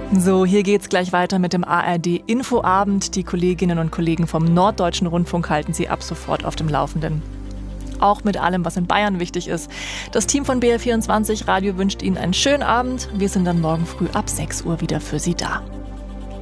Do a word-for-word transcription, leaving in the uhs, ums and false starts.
So, hier geht's gleich weiter mit dem A R D-Infoabend. Die Kolleginnen und Kollegen vom Norddeutschen Rundfunk halten Sie ab sofort auf dem Laufenden. Auch mit allem, was in Bayern wichtig ist. Das Team von B R vierundzwanzig Radio wünscht Ihnen einen schönen Abend. Wir sind dann morgen früh ab sechs Uhr wieder für Sie da.